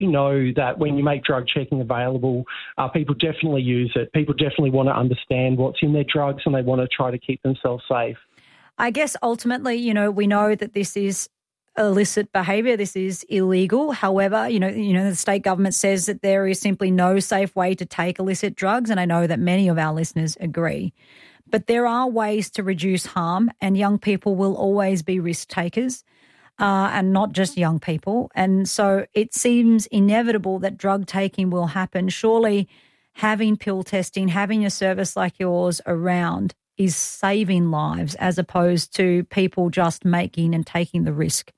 know that when you make drug checking available, people definitely use it. People definitely want to understand what's in their drugs and they want to try to keep themselves safe. I guess ultimately, we know that this is illicit behaviour. This is illegal. However, the state government says that there is simply no safe way to take illicit drugs, and I know that many of our listeners agree. But there are ways to reduce harm, and young people will always be risk takers, and not just young people. And so it seems inevitable that drug taking will happen. Surely having pill testing, having a service like yours around is saving lives as opposed to people just making and taking the risk.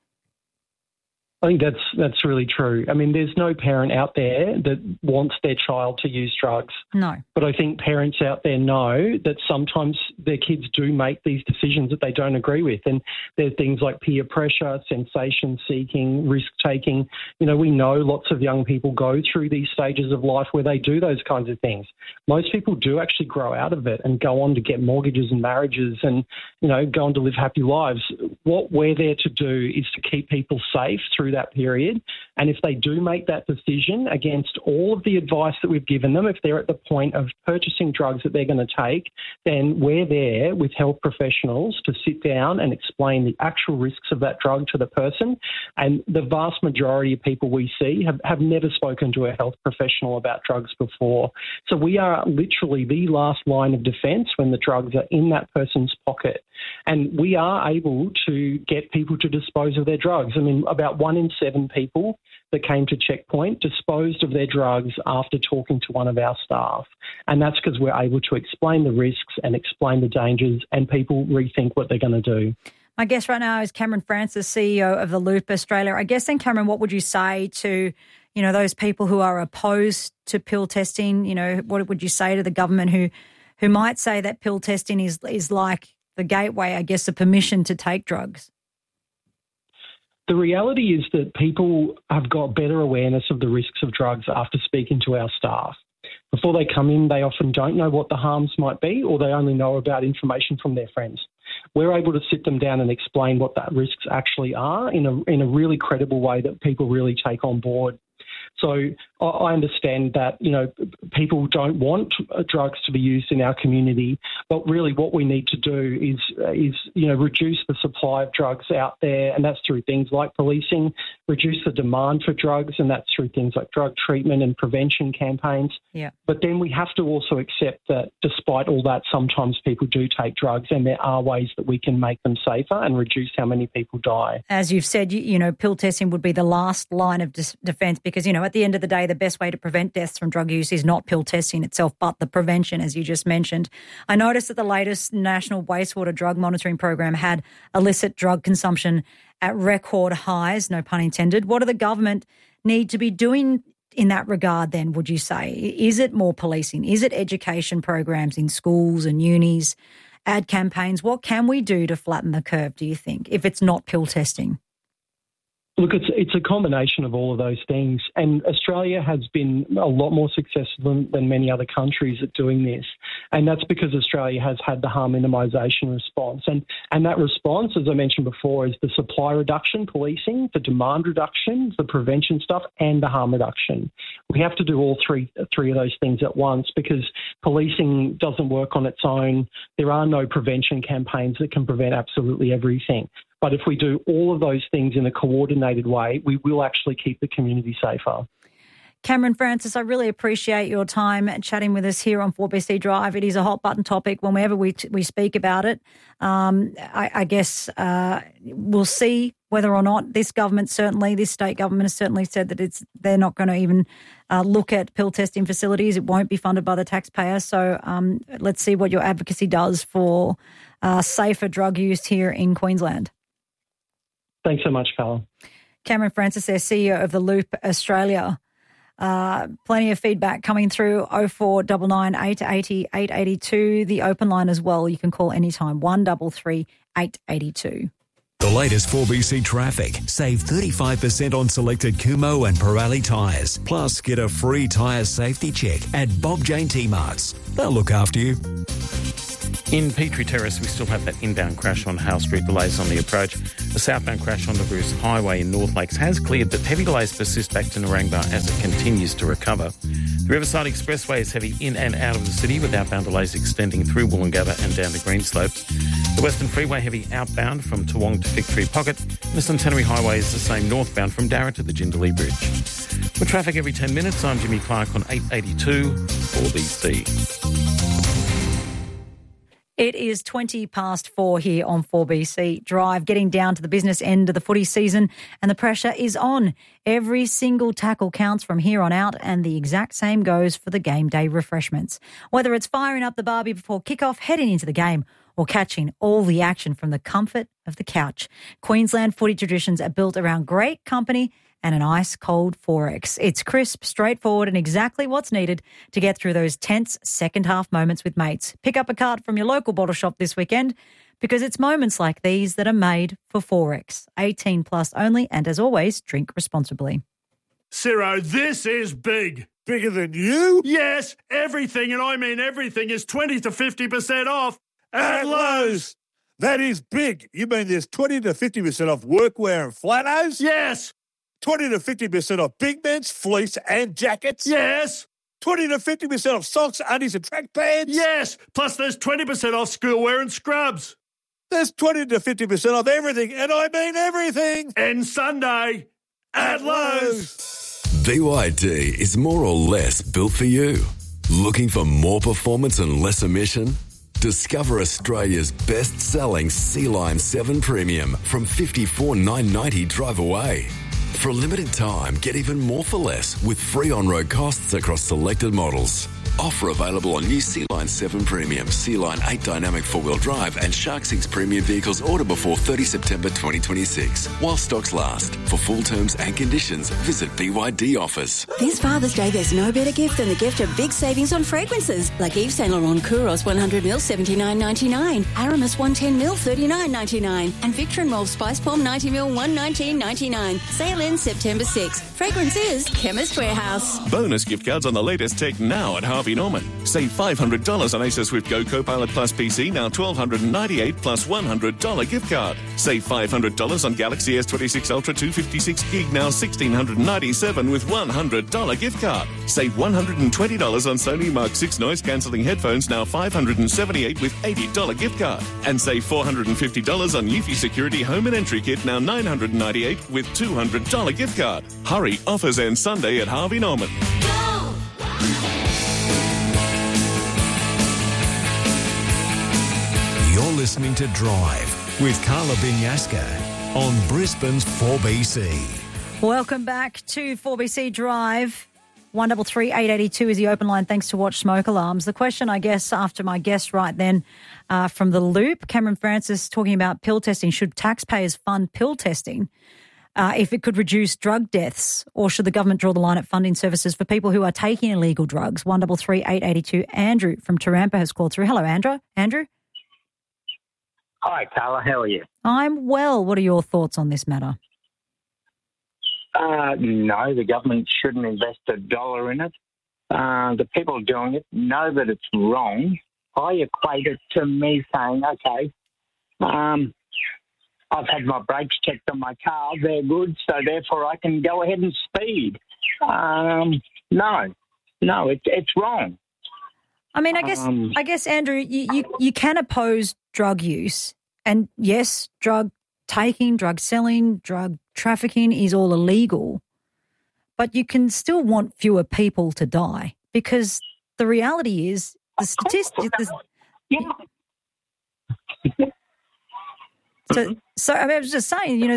I think that's really true. I mean, there's no parent out there that wants their child to use drugs. No. But I think parents out there know that sometimes their kids do make these decisions that they don't agree with. And there's things like peer pressure, sensation seeking, risk taking. We know lots of young people go through these stages of life where they do those kinds of things. Most people do actually grow out of it and go on to get mortgages and marriages and, go on to live happy lives. What we're there to do is to keep people safe through that period. And if they do make that decision against all of the advice that we've given them, if they're at the point of purchasing drugs that they're going to take, then we're there with health professionals to sit down and explain the actual risks of that drug to the person. And the vast majority of people we see have never spoken to a health professional about drugs before. So we are literally the last line of defence when the drugs are in that person's pocket. And we are able to get people to dispose of their drugs. I mean, about 1 in 7 people that came to Checkpoint disposed of their drugs after talking to one of our staff. And that's because we're able to explain the risks and explain the dangers, and people rethink what they're going to do. My guest right now is Cameron Francis, CEO of the Loop Australia. I guess then, Cameron, what would you say to, those people who are opposed to pill testing? What would you say to the government who might say that pill testing is like the gateway, I guess, the permission to take drugs? The reality is that people have got better awareness of the risks of drugs after speaking to our staff. Before they come in, they often don't know what the harms might be, or they only know about information from their friends. We're able to sit them down and explain what the risks actually are in a really credible way that people really take on board. So I understand that, people don't want drugs to be used in our community, but really what we need to do is reduce the supply of drugs out there, and that's through things like policing, reduce the demand for drugs, and that's through things like drug treatment and prevention campaigns. Yeah. But then we have to also accept that despite all that, sometimes people do take drugs, and there are ways that we can make them safer and reduce how many people die. As you've said, pill testing would be the last line of defence because, at the end of the day, the best way to prevent deaths from drug use is not pill testing itself, but the prevention, as you just mentioned. I noticed that the latest National Wastewater Drug Monitoring Program had illicit drug consumption at record highs, no pun intended. What do the government need to be doing in that regard then, would you say? Is it more policing? Is it education programs in schools and unis, ad campaigns? What can we do to flatten the curve, do you think, if it's not pill testing? Look, it's a combination of all of those things, and Australia has been a lot more successful than many other countries at doing this, and that's because Australia has had the harm minimisation response, and that response, as I mentioned before, is the supply reduction, policing, the demand reduction, the prevention stuff, and the harm reduction. We have to do all three of those things at once because policing doesn't work on its own. There are no prevention campaigns that can prevent absolutely everything. But if we do all of those things in a coordinated way, we will actually keep the community safer. Cameron Francis, I really appreciate your time chatting with us here on 4BC Drive. It is a hot button topic whenever we speak about it. I guess we'll see whether or not this state government has certainly said that they're not going to even look at pill testing facilities. It won't be funded by the taxpayer. So let's see what your advocacy does for safer drug use here in Queensland. Thanks so much, Carla. Cameron Francis, their CEO of the Loop Australia. Plenty of feedback coming through 0499 880 882. The open line as well. You can call anytime 133 882. The latest 4BC traffic. Save 35% on selected Kumho and Pirelli tyres. Plus, get a free tyre safety check at Bob Jane T-Marts. They'll look after you. In Petrie Terrace, we still have that inbound crash on Hale Street, delays on the approach. The southbound crash on the Bruce Highway in North Lakes has cleared, but heavy delays persist back to Narangba as it continues to recover. The Riverside Expressway is heavy in and out of the city, with outbound delays extending through Woolloongabba and down to Greenslopes. The Western Freeway heavy outbound from Toowong to Victory Pocket. And the Centenary Highway is the same northbound from Darra to the Jindalee Bridge. For traffic every 10 minutes, I'm Jimmy Clark on 882 4BC. It is 20 past 4 here on 4BC Drive, getting down to the business end of the footy season, and the pressure is on. Every single tackle counts from here on out, and the exact same goes for the game day refreshments. Whether it's firing up the barbie before kickoff, heading into the game, or catching all the action from the comfort of the couch, Queensland footy traditions are built around great company and an ice-cold XXXX. It's crisp, straightforward, and exactly what's needed to get through those tense second-half moments with mates. Pick up a cart from your local bottle shop this weekend, because it's moments like these that are made for XXXX. 18 plus only, and as always, drink responsibly. Ciro, this is big. Bigger than you? Yes, everything, and I mean everything, is 20 to 50% off at Lowe's. That is big. You mean there's 20 to 50% off workwear and flannels? Yes. 20 to 50% off big men's fleece and jackets? Yes. 20 to 50% off socks, undies and track pants? Yes. Plus there's 20% off schoolwear and scrubs. There's 20 to 50% off everything, and I mean everything. And Sunday at Lowe's. BYD is more or less built for you. Looking for more performance and less emission? Discover Australia's best-selling Sea-Line 7 Premium from $54,990 drive away. For a limited time, get even more for less with free on-road costs across selected models. Offer available on new Sea-Line 7 Premium, Sea-Line 8 Dynamic 4-wheel drive and Shark 6 Premium vehicles order before 30 September 2026. While stocks last. For full terms and conditions, visit BYD Offers. This Father's Day, there's no better gift than the gift of big savings on fragrances. Like Yves Saint Laurent Kouros 100ml $79.99, Aramis 110ml $39.99, and Victor and Rolf Spice Palm 90ml $119.99. Sale ends September 6th. Fragrance is Chemist Warehouse. Bonus gift cards on the latest tech now at Harvey Norman. Save $500 on Acer Swift Go Copilot Plus PC, now $1,298 plus $100 gift card. Save $500 on Galaxy S26 Ultra 256 gig, now $1,697 with $100 gift card. Save $120 on Sony Mark 6 noise cancelling headphones, now $578 with $80 gift card. And save $450 on Eufy Security Home and Entry Kit, now $998 with $200 gift card. Hurry, offers end Sunday at Harvey Norman. You're listening to Drive with Carla Binyaska on Brisbane's 4BC. Welcome back to 4BC Drive. 133 882 is the open line. Thanks to Watch Smoke Alarms. The question, I guess, after my guest right then from The Loop, Cameron Francis, talking about pill testing. Should taxpayers fund pill testing if it could reduce drug deaths, or should the government draw the line at funding services for people who are taking illegal drugs? 133 882. Andrew from Tarampa has called through. Hello, Andrew. Andrew? Hi, Carla. How are you? I'm well. What are your thoughts on this matter? No, the government shouldn't invest $1 in it. The people doing it know that it's wrong. I equate it to me saying, okay, I've had my brakes checked on my car. They're good, so therefore I can go ahead and speed. No, it's wrong. I mean, I guess, Andrew, you can oppose drug use, and yes, drug taking, drug selling, drug trafficking is all illegal, but you can still want fewer people to die, because the reality is the statistics. So I was just saying, you know,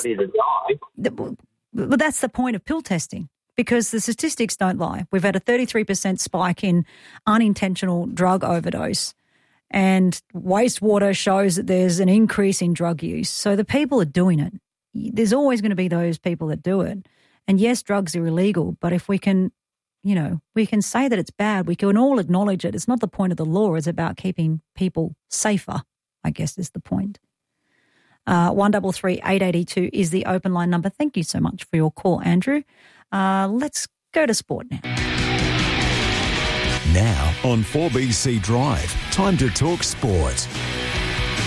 but that's the point of pill testing, because the statistics don't lie. We've had a 33% spike in unintentional drug overdose, and wastewater shows that there's an increase in drug use. So the people are doing it. There's always going to be those people that do it. And yes, drugs are illegal, but if we can, you know, we can say that it's bad, we can all acknowledge it. It's not the point of the law. It's about keeping people safer, I guess is the point. 133 882 is the open line number. Thank you so much for your call, Andrew. Let's go to sport now. Now on 4BC Drive, time to talk sport.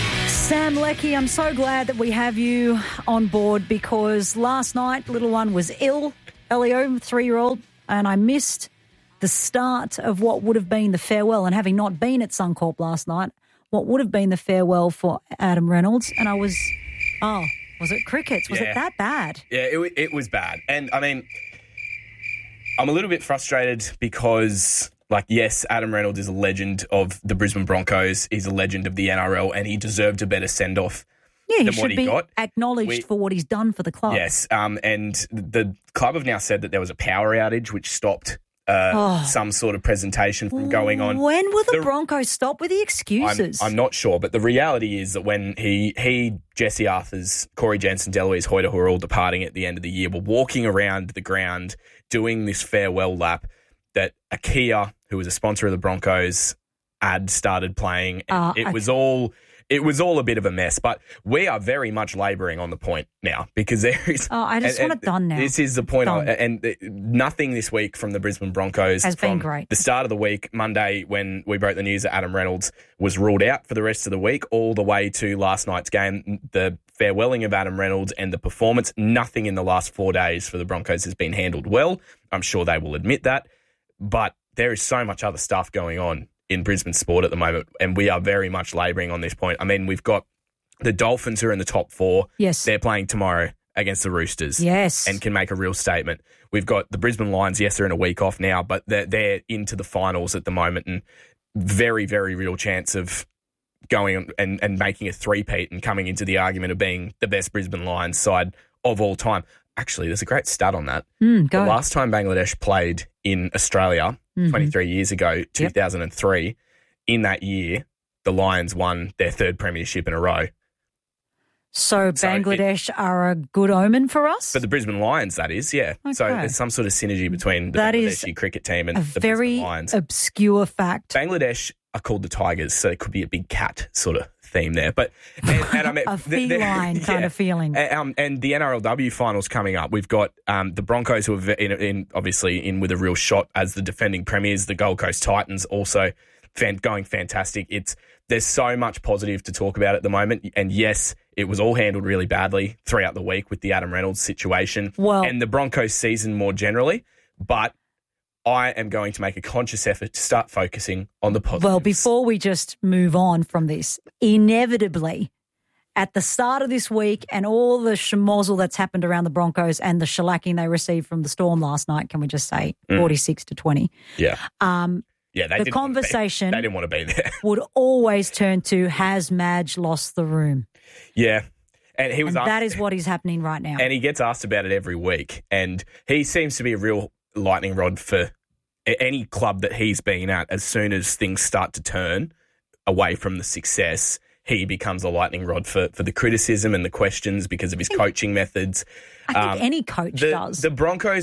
Sam Leckie, I'm so glad that we have you on board because last night, little one was ill, Elio, 3-year-old, and I missed the start of what would have been the farewell. And having not been at Suncorp last night, what would have been the farewell for Adam Reynolds. And I was, was it crickets? Was it that bad? Yeah, it was bad. And, I mean, I'm a little bit frustrated because... yes, Adam Reynolds is a legend of the Brisbane Broncos. He's a legend of the NRL, and he deserved a better send-off than what he got. Acknowledged for what he's done for the club. Yes, and the club have now said that there was a power outage which stopped some sort of presentation from going on. When will the Broncos stop with the excuses? I'm not sure, but the reality is that when he Jesse Arthurs, Corey Jensen, Deloise Hoyter, who are all departing at the end of the year, were walking around the ground doing this farewell lap, that a Kia, who was a sponsor of the Broncos, ad started playing. And it was all a bit of a mess. But we are very much labouring on the point now because there is... I just want it done now. This is the point. Nothing this week from the Brisbane Broncos. Has been great. The start of the week, Monday, when we broke the news that Adam Reynolds was ruled out for the rest of the week, all the way to last night's game, the farewelling of Adam Reynolds and the performance. Nothing in the last 4 days for the Broncos has been handled well. I'm sure they will admit that. But there is so much other stuff going on in Brisbane sport at the moment, and we are very much labouring on this point. I mean, we've got the Dolphins who are in the top 4. Yes. They're playing tomorrow against the Roosters. Yes. And can make a real statement. We've got the Brisbane Lions. Yes, they're in a week off now, but they're into the finals at the moment and very, very real chance of going and making a three-peat and coming into the argument of being the best Brisbane Lions side of all time. Actually, there's a great stat on that. Go. The last time Bangladesh played in Australia, 23 years ago, 2003, in that year, the Lions won their 3rd premiership in a row. So Bangladesh are a good omen for us? For the Brisbane Lions, that is, yeah. Okay. So there's some sort of synergy between the Bangladeshi cricket team and the Brisbane Lions. A very obscure fact. Bangladesh are called the Tigers, so it could be a big cat sort of theme there. But and I mean, a feline kind of feeling. And the NRLW finals coming up. We've got the Broncos who are obviously in with a real shot as the defending premiers. The Gold Coast Titans also going fantastic. There's so much positive to talk about at the moment. And yes, it was all handled really badly throughout the week with the Adam Reynolds situation and the Broncos season more generally. But I am going to make a conscious effort to start focusing on the positives. Well, before we just move on from this, inevitably, at the start of this week and all the schmozzle that's happened around the Broncos and the shellacking they received from the Storm last night, can we just say 46-20? Yeah. The conversation they didn't want to be there. would always turn to, has Madge lost the room? Yeah. And that is what is happening right now. And he gets asked about it every week. And he seems to be a real lightning rod for any club that he's been at. As soon as things start to turn away from the success, he becomes a lightning rod for the criticism and the questions because of his coaching methods. I think any coach does. The Broncos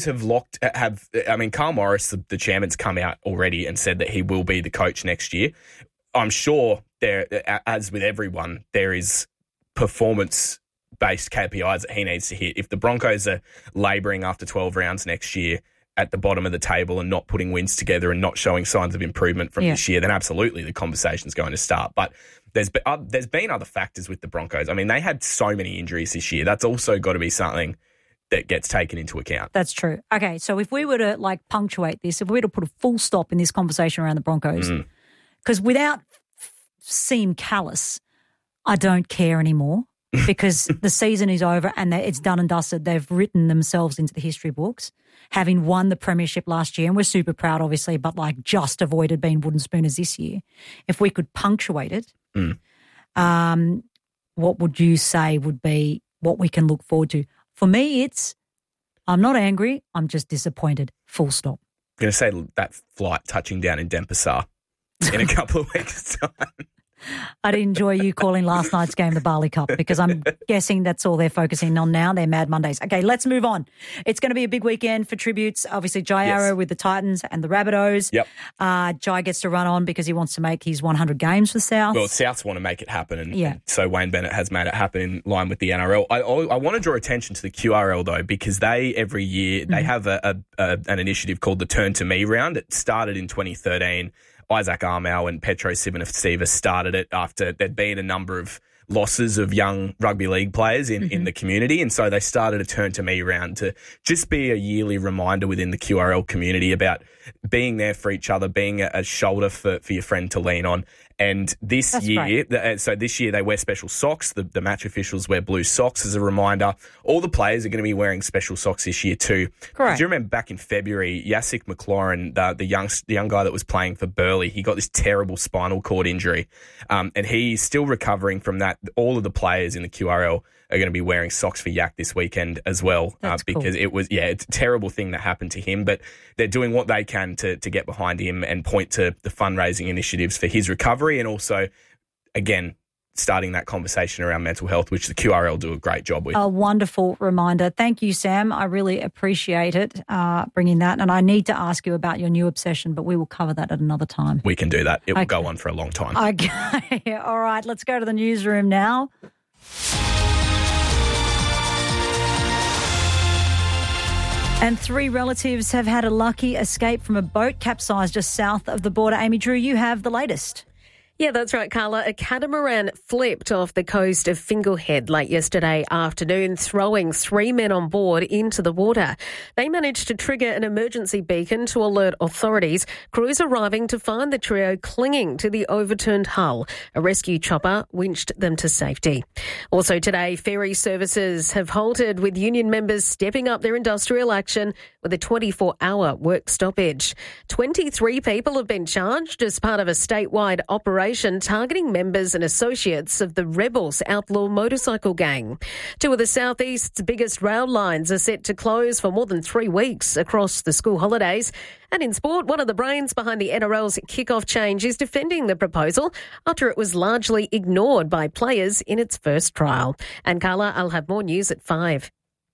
Carl Morris, the chairman's come out already and said that he will be the coach next year. I'm sure there, as with everyone, there is performance-based KPIs that he needs to hit. If the Broncos are labouring after 12 rounds next year at the bottom of the table and not putting wins together and not showing signs of improvement from this year, then absolutely the conversation's going to start. But there's been other factors with the Broncos. I mean, they had so many injuries this year. That's also got to be something that gets taken into account. That's true. Okay, so if we were to punctuate this, if we were to put a full stop in this conversation around the Broncos, because without seem callous, I don't care anymore because the season is over and it's done and dusted. They've written themselves into the history books, having won the premiership last year, and we're super proud, obviously, but just avoided being wooden spooners this year. If we could punctuate it, what would you say would be what we can look forward to? For me, I'm not angry, I'm just disappointed, full stop. I'm going to say that flight touching down in Denpasar in a couple of weeks' time. I'd enjoy you calling last night's game the Barley Cup because I'm guessing that's all they're focusing on now. They're Mad Mondays. Okay, let's move on. It's going to be a big weekend for tributes. Obviously, Jai Arrow with the Titans and the Rabbitohs. Yep. Jai gets to run on because he wants to make his 100 games for South. Well, Souths want to make it happen, and so Wayne Bennett has made it happen in line with the NRL. I want to draw attention to the QRL, though, because they, every year, they have an initiative called the Turn to Me round. It started in 2013. Isaac Armau and Petro Civoniceva started it after there'd been a number of losses of young rugby league players in the community. And so they started to turn to me around to just be a yearly reminder within the QRL community about being there for each other, being a shoulder for your friend to lean on. And this year they wear special socks. The match officials wear blue socks as a reminder. All the players are going to be wearing special socks this year too. Correct. Do you remember back in February, Yassic McLaurin, the young guy that was playing for Burleigh, he got this terrible spinal cord injury, and he's still recovering from that. All of the players in the QRL are going to be wearing socks for Yak this weekend as well, because cool. It's a terrible thing that happened to him, but they're doing what they can to get behind him and point to the fundraising initiatives for his recovery, and also, again, starting that conversation around mental health, which the QRL do a great job with. A wonderful reminder. Thank you, Sam. I really appreciate it, bringing that. And I need to ask you about your new obsession, but we will cover that at another time. We can do that. It will go on for a long time. Okay. All right. Let's go to the newsroom now. And 3 relatives have had a lucky escape from a boat capsized just south of the border. Amy Drew, you have the latest. Yeah, that's right, Carla. A catamaran flipped off the coast of Finglehead late yesterday afternoon, throwing 3 men on board into the water. They managed to trigger an emergency beacon to alert authorities. Crews arriving to find the trio clinging to the overturned hull. A rescue chopper winched them to safety. Also today, ferry services have halted, with union members stepping up their industrial action with a 24-hour work stoppage. 23 people have been charged as part of a statewide operation targeting members and associates of the Rebels outlaw motorcycle gang. 2 of the southeast's biggest rail lines are set to close for more than 3 weeks across the school holidays. And in sport, one of the brains behind the NRL's kick-off change is defending the proposal after it was largely ignored by players in its first trial. And Carla, I'll have more news at 5.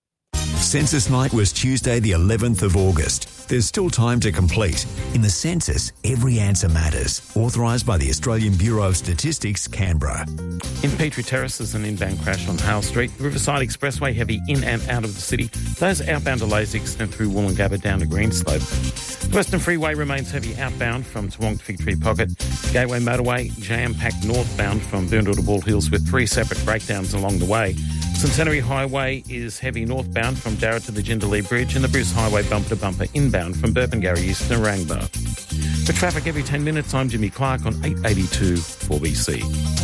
Census night was Tuesday the 11th of August. There's still time to complete. In the census, every answer matters. Authorised by the Australian Bureau of Statistics, Canberra. In Petrie Terrace, there's an inbound crash on Hale Street. The Riverside Expressway heavy in and out of the city. Those outbound delays extend through Woolloongabba down to Greenslope. The Western Freeway remains heavy outbound from Toowong to Fig Tree Pocket. Gateway Motorway jam-packed northbound from Boondall to Bald Hills with 3 separate breakdowns along the way. Centenary Highway is heavy northbound from Darra to the Jindalee Bridge, and the Bruce Highway bumper-to-bumper inbound from Burpengary East to Narangba. For traffic every 10 minutes, I'm Jimmy Clark on 882 4BC.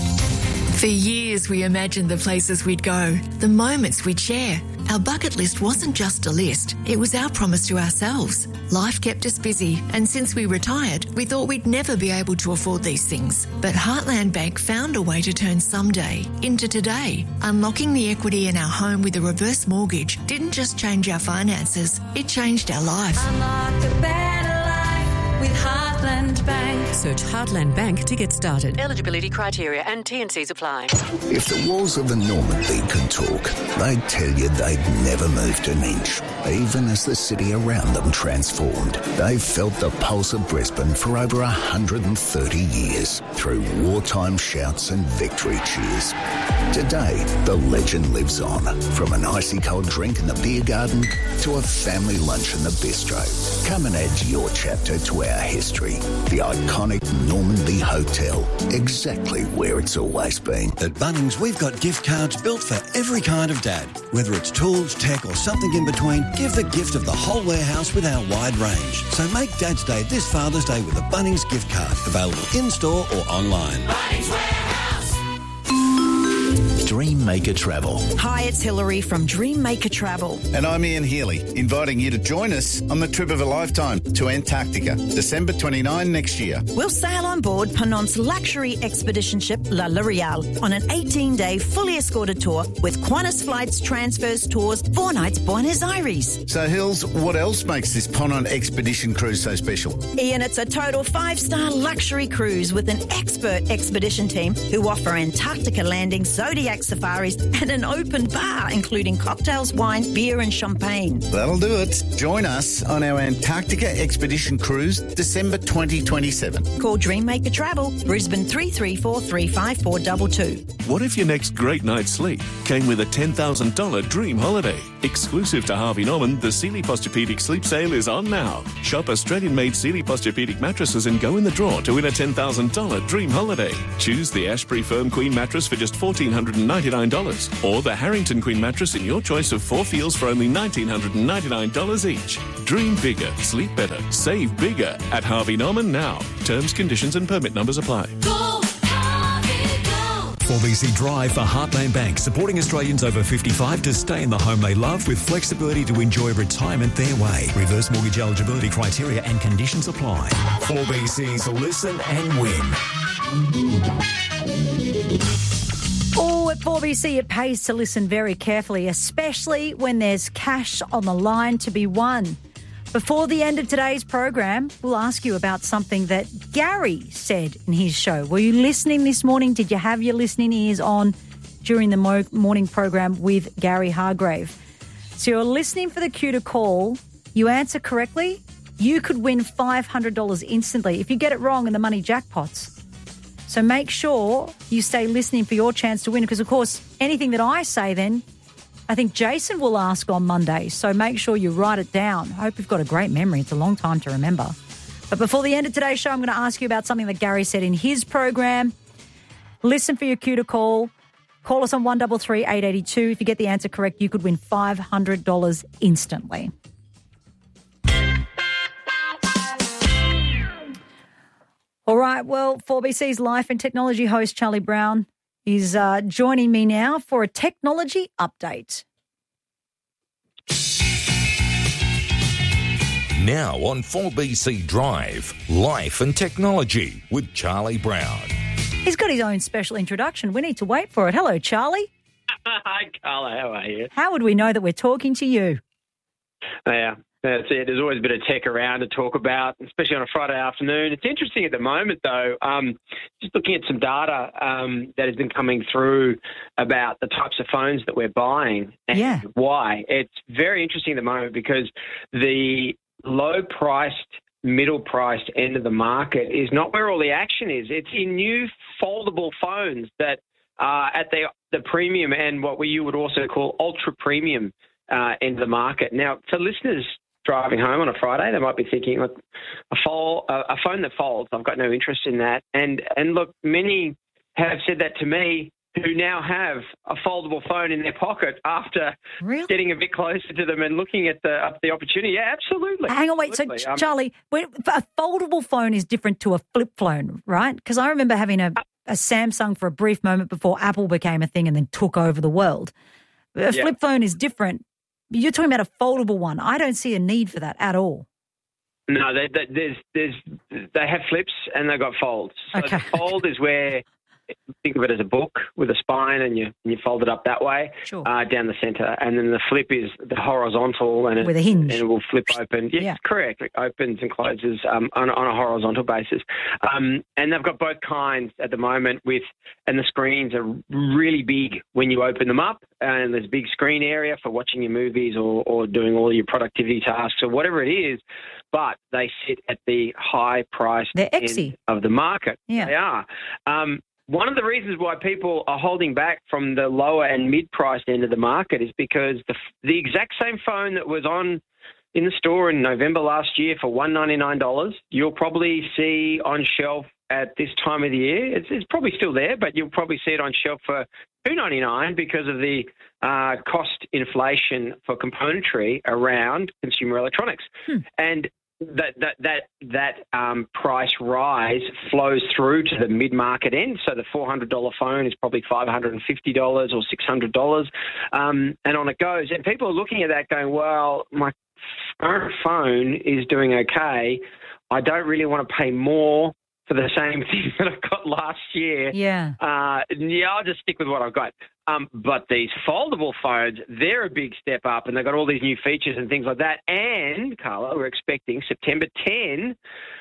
For years, we imagined the places we'd go, the moments we'd share. Our bucket list wasn't just a list, it was our promise to ourselves. Life kept us busy, and since we retired, we thought we'd never be able to afford these things. But Heartland Bank found a way to turn someday into today. Unlocking the equity in our home with a reverse mortgage didn't just change our finances, it changed our life. Unlock a better life with Heartland Bank. Search Heartland Bank to get started. Eligibility criteria and T&Cs apply. If the walls of the Normandy could talk, they'd tell you they'd never moved an inch, even as the city around them transformed. They've felt the pulse of Brisbane for over 130 years, through wartime shouts and victory cheers. Today, the legend lives on, from an icy cold drink in the beer garden to a family lunch in the bistro. Come and add your chapter to our history. The iconic Normandy Hotel, exactly where it's always been. At Bunnings, we've got gift cards built for every kind of dad. Whether it's tools, tech or something in between, give the gift of the whole warehouse with our wide range. So make Dad's Day this Father's Day with a Bunnings gift card, available in-store or online. Bunnings Warehouse. Dreammaker Travel. Hi, it's Hilary from Dreammaker Travel. And I'm Ian Healy, inviting you to join us on the trip of a lifetime to Antarctica, December 29 next year. We'll sail on board Penant's luxury expedition ship La L'Oreal on an 18-day fully escorted tour with Qantas flights, transfers, tours, 4 nights Buenos Aires. So, Hills, what else makes this Ponant expedition cruise so special? Ian, it's a total 5-star luxury cruise with an expert expedition team who offer Antarctica landings, Zodiac safaris and an open bar including cocktails, wine, beer and champagne. That'll do it. Join us on our Antarctica expedition cruise December 2027. Call Dreammaker Travel, Brisbane 334 35422. What if your next great night's sleep came with a $10,000 dream holiday? Exclusive to Harvey Norman, the Sealy Posturepedic Sleep Sale is on now. Shop Australian-made Sealy Posturepedic mattresses and go in the draw to win a $10,000 dream holiday. Choose the Ashbury Firm Queen mattress for just $1,499 or the Harrington Queen mattress in your choice of 4 feels for only $1,999 each. Dream bigger, sleep better, save bigger at Harvey Norman now. Terms, conditions and permit numbers apply. 4BC Drive for Heartland Bank, supporting Australians over 55 to stay in the home they love with flexibility to enjoy retirement their way. Reverse mortgage eligibility criteria and conditions apply. 4BC's Listen and Win. Oh, at 4BC, it pays to listen very carefully, especially when there's cash on the line to be won. Before the end of today's program, we'll ask you about something that Gary said in his show. Were you listening this morning? Did you have your listening ears on during the morning program with Gary Hargrave? So you're listening for the cue to call. You answer correctly, you could win $500 instantly if you get it wrong in the money jackpots. So make sure you stay listening for your chance to win because, of course, anything that I say then, I think Jason will ask on Monday, so make sure you write it down. I hope you've got a great memory. It's a long time to remember. But before the end of today's show, I'm going to ask you about something that Gary said in his program. Listen for your cue to call. Call us on 133 882. If you get the answer correct, you could win $500 instantly. All right, well, 4BC's Life and Technology host, Charlie Brown, is joining me now for a technology update. Now on 4BC Drive, Life and Technology with Charlie Brown. He's got his own special introduction. We need to wait for it. Hello, Charlie. Hi, Carla. How are you? How would we know that we're talking to you? Yeah, that's it. There's always a bit of tech around to talk about, especially on a Friday afternoon. It's interesting at the moment, though, just looking at some data that has been coming through about the types of phones that we're buying and why. It's very interesting at the moment because the low-priced, middle-priced end of the market is not where all the action is. It's in new foldable phones that are at the premium and what you would also call ultra-premium end of the market. Now, for listeners driving home on a Friday, they might be thinking, look, a phone that folds, I've got no interest in that. And look, many have said that to me who now have a foldable phone in their pocket after getting a bit closer to them and looking at the opportunity. Yeah, absolutely. Hang on, wait. So, Charlie, a foldable phone is different to a flip phone, right? Because I remember having a Samsung for a brief moment before Apple became a thing and then took over the world. A flip phone is different. You're talking about a foldable one. I don't see a need for that at all. No, they have flips and they've got folds. So the fold is where, think of it as a book with a spine and you fold it up that way down the centre. And then the flip is the horizontal and with a hinge. And it will flip open. Yes, correct. It opens and closes on a horizontal basis. And they've got both kinds at the moment and the screens are really big when you open them up. And there's a big screen area for watching your movies or doing all your productivity tasks or whatever it is. But they sit at the high price end of the market. Yeah. They are. One of the reasons why people are holding back from the lower and mid-priced end of the market is because the exact same phone that was in the store in November last year for $199, you'll probably see on shelf at this time of the year. It's probably still there, but you'll probably see it on shelf for $299 because of the cost inflation for componentry around consumer electronics. And that price rise flows through to the mid-market end. So the $400 phone is probably $550 or $600, and on it goes. And people are looking at that going, well, my current phone is doing okay. I don't really want to pay more for the same thing that I got last year. Yeah. I'll just stick with what I've got. But these foldable phones, they're a big step up, and they've got all these new features and things like that. And, Carla, we're expecting September 10,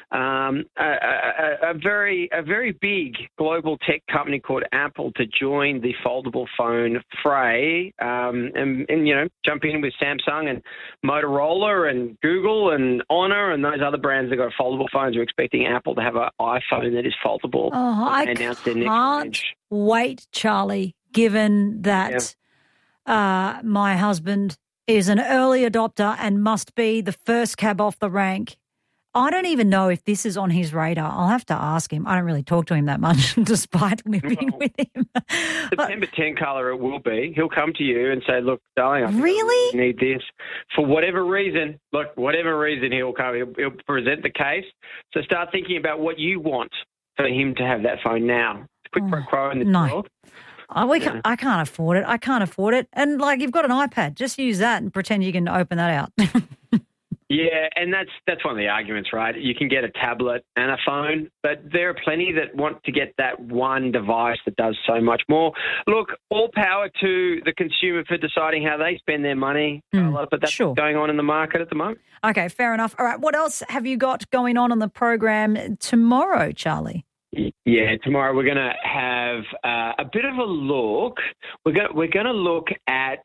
a very big global tech company called Apple to join the foldable phone fray and jump in with Samsung and Motorola and Google and Honor and those other brands that got foldable phones. We're expecting Apple to have an iPhone that is foldable. I can't wait, Charlie, given that my husband is an early adopter and must be the first cab off the rank. I don't even know if this is on his radar. I'll have to ask him. I don't really talk to him that much, despite living with him. September 10, Carla, it will be. He'll come to you and say, look, darling, I really need this. For whatever reason, he'll come. He'll present the case. So start thinking about what you want for him to have that phone now. Quick pro quo in this world. I can't afford it. I can't afford it. And, you've got an iPad. Just use that and pretend you can open that out. Yeah, and that's one of the arguments, right? You can get a tablet and a phone, but there are plenty that want to get that one device that does so much more. Look, all power to the consumer for deciding how they spend their money, but that's what's going on in the market at the moment. Okay, fair enough. All right, what else have you got going on the program tomorrow, Charlie? Yeah, tomorrow we're going to have a bit of a look. We're going to look at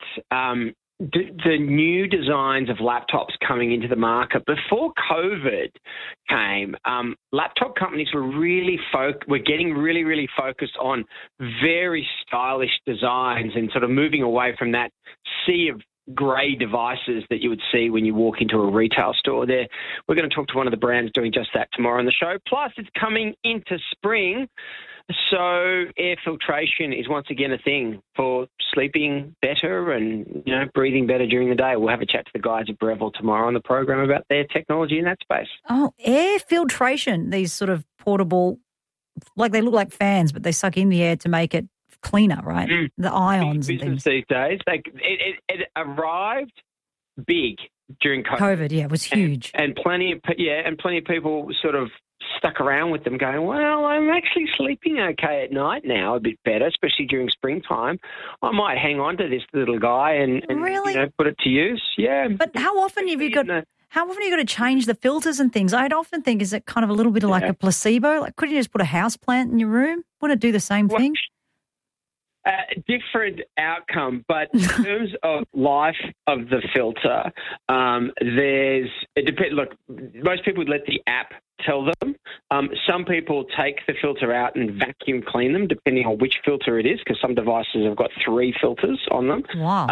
the new designs of laptops coming into the market. Before COVID came, laptop companies were getting really, really focused on very stylish designs and sort of moving away from that sea of grey devices that you would see when you walk into a retail store. There, we're going to talk to one of the brands doing just that tomorrow on the show. Plus, it's coming into spring, so air filtration is once again a thing for sleeping better and breathing better during the day. We'll have a chat to the guys at Breville tomorrow on the program about their technology in that space. Oh, air filtration, these sort of portable, they look like fans, but they suck in the air to make it cleaner, right? The ions and things. These days, it arrived big during COVID. COVID, yeah, it was huge, and plenty of people sort of stuck around with them, going, "Well, I'm actually sleeping okay at night now, a bit better, especially during springtime. I might hang on to this little guy and really? Put it to use." Yeah, but how often have you got? How often have you got to change the filters and things? I'd often think, is it kind of a little bit like a placebo? Could you just put a house plant in your room? Wouldn't it do the same thing? Different outcome, but in terms of life of the filter, it depends. Look, most people would let the app tell them. Some people take the filter out and vacuum clean them, depending on which filter it is, because some devices have got 3 filters on them. Wow.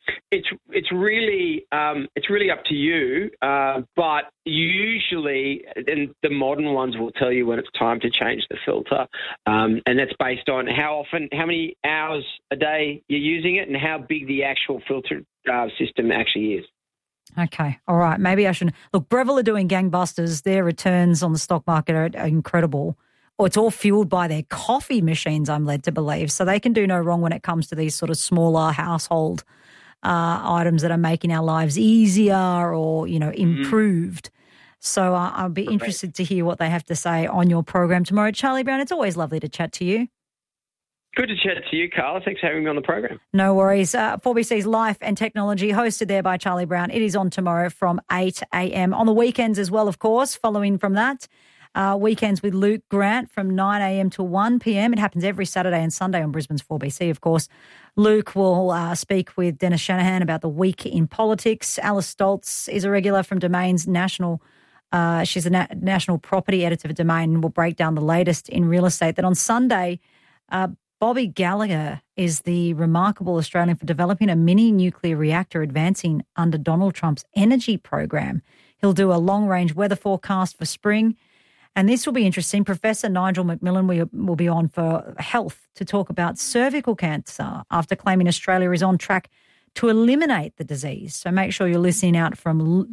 It's really up to you, but usually, and the modern ones will tell you when it's time to change the filter, and that's based on how many hours a day you're using it, and how big the actual filter system actually is. Okay. All right. Maybe I shouldn't. Look, Breville are doing gangbusters. Their returns on the stock market are incredible. Or it's all fueled by their coffee machines, I'm led to believe. So they can do no wrong when it comes to these sort of smaller household items that are making our lives easier or, improved. So I'll be interested to hear what they have to say on your program tomorrow. Charlie Brown, it's always lovely to chat to you. Good to chat to you, Carla. Thanks for having me on the program. No worries. 4BC's Life and Technology, hosted there by Charlie Brown. It is on tomorrow from 8 a.m. On the weekends as well, of course, following from that. Weekends with Luke Grant from 9 a.m. to 1 p.m. It happens every Saturday and Sunday on Brisbane's 4BC, of course. Luke will speak with Dennis Shanahan about the week in politics. Alice Stoltz is a regular from Domain's national. She's a national property editor for Domain and will break down the latest in real estate. Then on Sunday, Bobby Gallagher is the remarkable Australian for developing a mini nuclear reactor advancing under Donald Trump's energy program. He'll do a long-range weather forecast for spring. And this will be interesting. Professor Nigel McMillan will be on for health to talk about cervical cancer after claiming Australia is on track to eliminate the disease. So make sure you're listening out from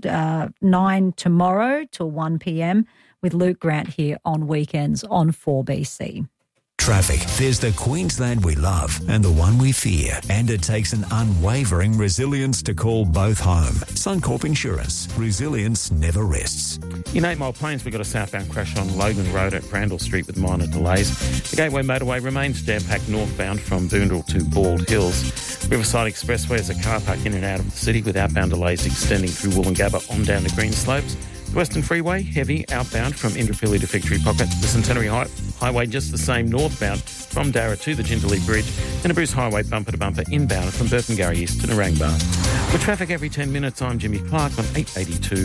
9 tomorrow till 1 p.m. with Luke Grant here on Weekends on 4BC. Traffic. There's the Queensland we love and the one we fear. And it takes an unwavering resilience to call both home. Suncorp Insurance. Resilience never rests. In 8 Mile Plains, we've got a southbound crash on Logan Road at Randall Street with minor delays. The Gateway Motorway remains jam-packed northbound from Boondall to Bald Hills. Riverside Expressway is a car park in and out of the city with outbound delays extending through Woolloongabba on down to Green Slopes. The Western Freeway, heavy outbound from Indooroopilly to Victory Pocket. The Centenary Highway, just the same northbound from Darra to the Jindalee Bridge. And a Bruce Highway bumper to bumper inbound from Burpengary East to Narangba. With traffic every 10 minutes, I'm Jimmy Clark on 882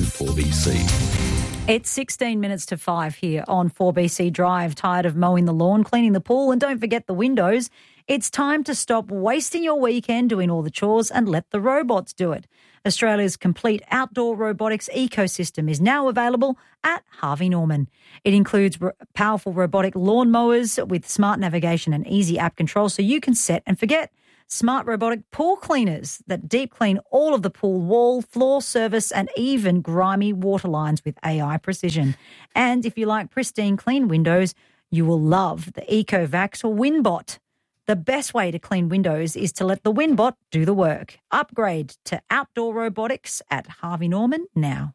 4BC. It's 16 minutes to 5 here on 4BC Drive. Tired of mowing the lawn, cleaning the pool, and don't forget the windows? It's time to stop wasting your weekend doing all the chores and let the robots do it. Australia's complete outdoor robotics ecosystem is now available at Harvey Norman. It includes powerful robotic lawnmowers with smart navigation and easy app control so you can set and forget. Smart robotic pool cleaners that deep clean all of the pool wall, floor surface and even grimy water lines with AI precision. And if you like pristine clean windows, you will love the EcoVax WinBot. The best way to clean windows is to let the WinBot do the work. Upgrade to outdoor robotics at Harvey Norman now.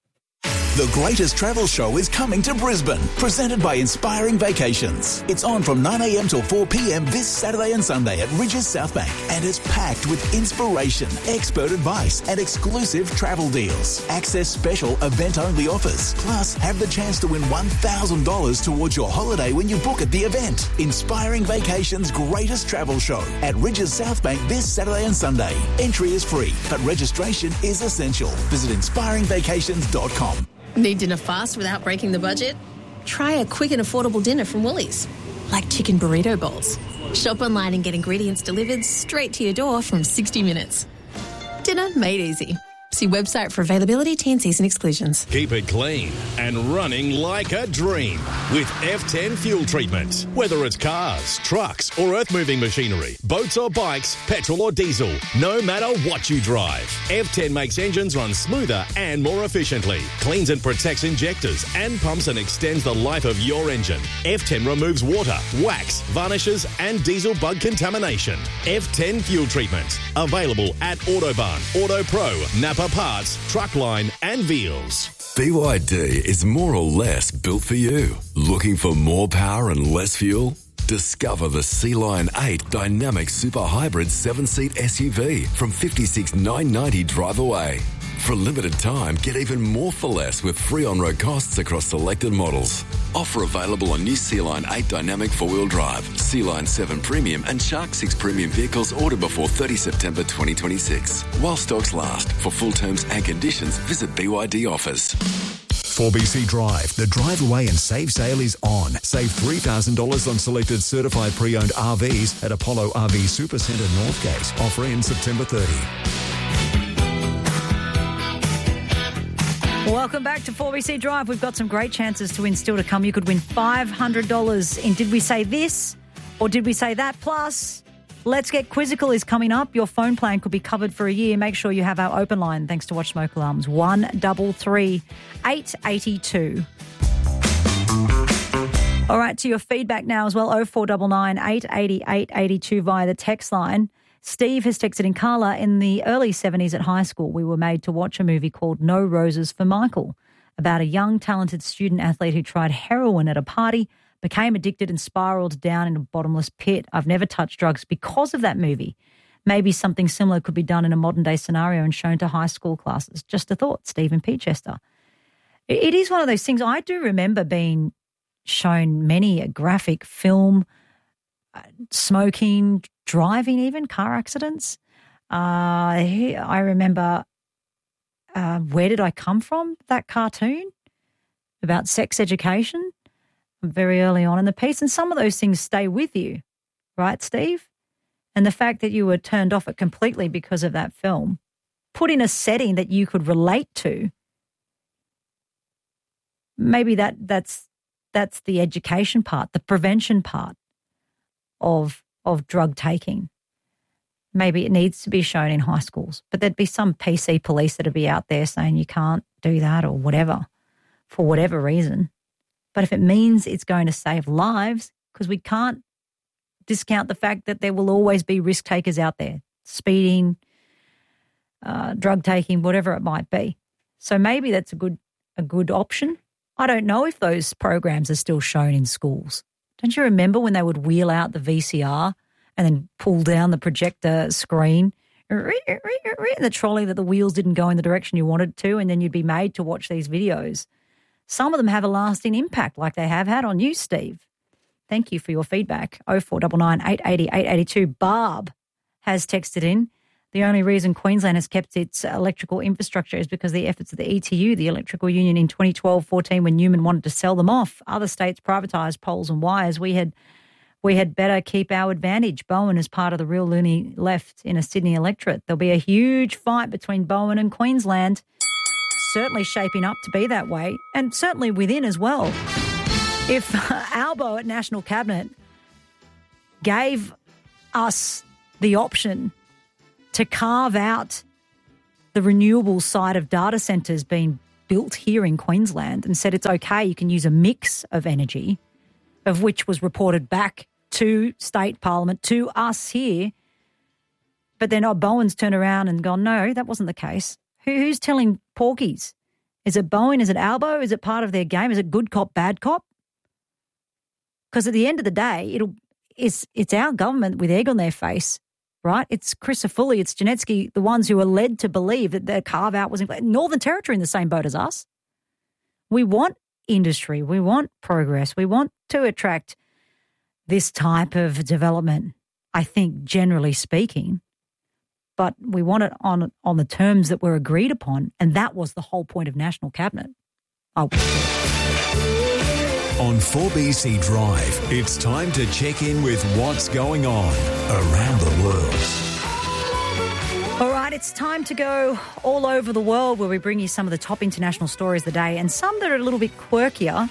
The greatest travel show is coming to Brisbane, presented by Inspiring Vacations. It's on from 9 a.m. till 4 p.m. this Saturday and Sunday at Ridges South Bank, and it's packed with inspiration, expert advice, and exclusive travel deals. Access special event-only offers. Plus, have the chance to win $1,000 towards your holiday when you book at the event. Inspiring Vacations' greatest travel show at Ridges South Bank this Saturday and Sunday. Entry is free, but registration is essential. Visit inspiringvacations.com. Need dinner fast without breaking the budget? Try a quick and affordable dinner from Woolies, like chicken burrito bowls. Shop online and get ingredients delivered straight to your door from 60 minutes. Dinner made easy. See website for availability, T&Cs and exclusions. Keep it clean and running like a dream with F10 fuel treatment. Whether it's cars, trucks or earth-moving machinery, boats or bikes, petrol or diesel, no matter what you drive, F10 makes engines run smoother and more efficiently, cleans and protects injectors and pumps and extends the life of your engine. F10 removes water, wax, varnishes and diesel bug contamination. F10 fuel treatment. Available at Autobarn, Auto Pro, Napa Parts, Truckline and Veals. BYD is more or less built for you. Looking for more power and less fuel? Discover the Sea-Lion 8 Dynamic Super Hybrid 7-seat SUV from $56,990 drive away. For a limited time, get even more for less with free on-road costs across selected models. Offer available on new Sea-Lion 8 Dynamic 4-wheel drive, Sea-Lion 7 Premium and Shark 6 Premium vehicles ordered before 30 September 2026. While stocks last. For full terms and conditions, visit BYD offers. 4BC Drive, the drive away and save sale is on. Save $3,000 on selected certified pre-owned RVs at Apollo RV Supercentre Northgate. Offer ends September 30. Welcome back to 4BC Drive. We've got some great chances to win still to come. You could win $500 in Did We Say This or Did We Say That? Plus, Let's Get Quizzical is coming up. Your phone plan could be covered for a year. Make sure you have our open line thanks to Watch Smoke Alarms. 133 882. All right, to your feedback now as well. 0499 880 882 via the text line. Steve has texted in, Carla, in the early 70s at high school, we were made to watch a movie called No Roses for Michael about a young, talented student athlete who tried heroin at a party, became addicted and spiraled down in a bottomless pit. I've never touched drugs because of that movie. Maybe something similar could be done in a modern-day scenario and shown to high school classes. Just a thought, Stephen Peachester. It is one of those things. I do remember being shown many a graphic film, smoking, driving even, car accidents. I remember Where Did I Come From, that cartoon about sex education very early on in the piece. And some of those things stay with you, right, Steve? And the fact that you were turned off it completely because of that film, put in a setting that you could relate to, maybe that's the education part, the prevention part of drug taking. Maybe it needs to be shown in high schools, but there'd be some PC police that'd be out there saying you can't do that or whatever, for whatever reason. But if it means it's going to save lives, because we can't discount the fact that there will always be risk takers out there, speeding, drug taking, whatever it might be. So maybe that's a good option. I don't know if those programs are still shown in schools. Don't you remember when they would wheel out the VCR and then pull down the projector screen and the trolley that the wheels didn't go in the direction you wanted to, and then you'd be made to watch these videos? Some of them have a lasting impact like they have had on you, Steve. Thank you for your feedback. 0499 880 882. Barb has texted in. The only reason Queensland has kept its electrical infrastructure is because of the efforts of the ETU, the Electrical Union, in 2012-14 when Newman wanted to sell them off. Other states privatised poles and wires. We had We had better keep our advantage. Bowen is part of the real loony left in a Sydney electorate. There'll be a huge fight between Bowen and Queensland, certainly shaping up to be that way, and certainly within as well. If Albo at National Cabinet gave us the option to carve out the renewable side of data centres being built here in Queensland and said it's okay, you can use a mix of energy, of which was reported back to state parliament, to us here. But then Bowen's turned around and gone, no, that wasn't the case. Who's telling porkies? Is it Bowen? Is it Albo? Is it part of their game? Is it good cop, bad cop? Because at the end of the day, it's our government with egg on their face, right? It's Crisafulli, it's Janetsky, the ones who are led to believe that the carve-out was in place. Northern Territory in the same boat as us. We want industry. We want progress. We want to attract this type of development, I think, generally speaking. But we want it on the terms that were agreed upon, and that was the whole point of National Cabinet. On 4BC Drive, it's time to check in with what's going on around the world. All right, it's time to go all over the world where we bring you some of the top international stories of the day and some that are a little bit quirkier.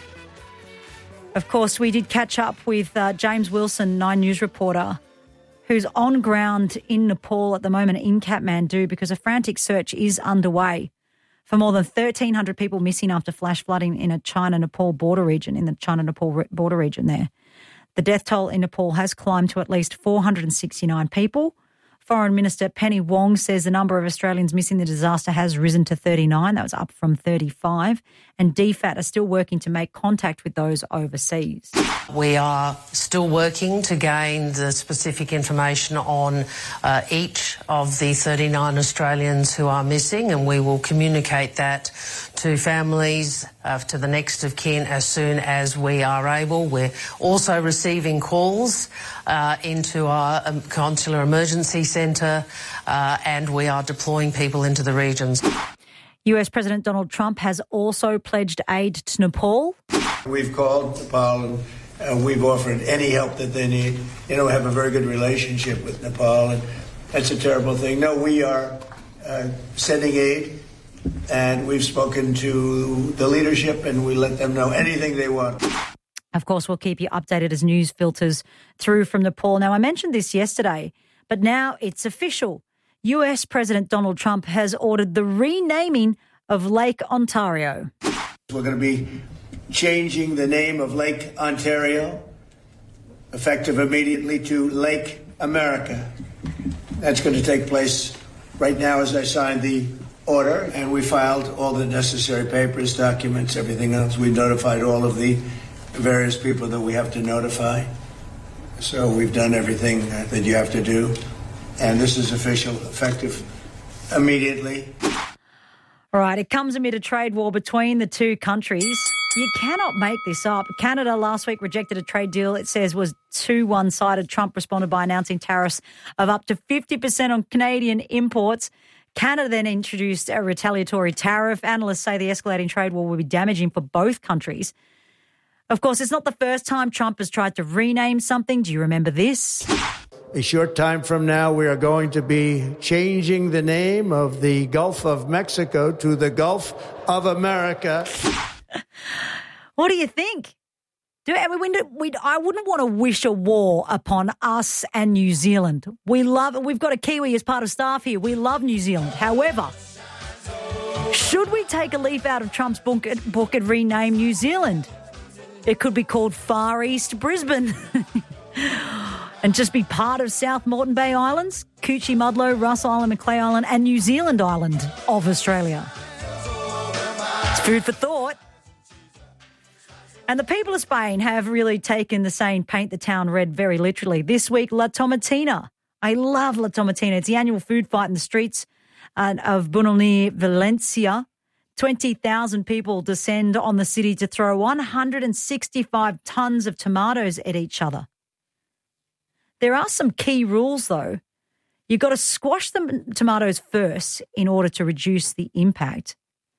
Of course, we did catch up with James Wilson, 9 News reporter, who's on ground in Nepal at the moment in Kathmandu because a frantic search is underway for more than 1,300 people missing after flash flooding in a China-Nepal border region, in the China-Nepal border region there. The death toll in Nepal has climbed to at least 469 people. Foreign Minister Penny Wong says the number of Australians missing the disaster has risen to 39. That was up from 35. And DFAT are still working to make contact with those overseas. We are still working to gain the specific information on each of the 39 Australians who are missing, and we will communicate that to families, to the next of kin as soon as we are able. We're also receiving calls into our consular emergency centre and we are deploying people into the regions. US President Donald Trump has also pledged aid to Nepal. We've called Nepal and we've offered any help that they need. You know, we have a very good relationship with Nepal, and that's a terrible thing. No, we are sending aid, and we've spoken to the leadership, and we let them know anything they want. Of course, we'll keep you updated as news filters through from Nepal. Now, I mentioned this yesterday, but now it's official. US President Donald Trump has ordered the renaming of Lake Ontario. We're going to be changing the name of Lake Ontario, effective immediately, to Lake America. That's going to take place right now as I signed the order, and we filed all the necessary papers, documents, everything else. We notified all of the various people that we have to notify. So we've done everything that you have to do. And this is official, effective immediately. All right, it comes amid a trade war between the two countries. You cannot make this up. Canada last week rejected a trade deal it says was too one-sided. Trump responded by announcing tariffs of up to 50% on Canadian imports. Canada then introduced a retaliatory tariff. Analysts say the escalating trade war will be damaging for both countries. Of course, it's not the first time Trump has tried to rename something. Do you remember this? A short time from now, we are going to be changing the name of the Gulf of Mexico to the Gulf of America. What do you think? I wouldn't want to wish a war upon us and New Zealand. We've got a Kiwi as part of staff here. We love New Zealand. However, should we take a leaf out of Trump's book and rename New Zealand? It could be called Far East Brisbane. And just be part of South Moreton Bay Islands, Coochie, Mudlow, Russ Island, Macleay Island and New Zealand Island of Australia. It's food for thought. And the people of Spain have really taken the saying, paint the town red, very literally. This week, La Tomatina. I love La Tomatina. It's the annual food fight in the streets of Bunalni, Valencia. 20,000 people descend on the city to throw 165 tons of tomatoes at each other. There are some key rules, though. You've got to squash the tomatoes first in order to reduce the impact.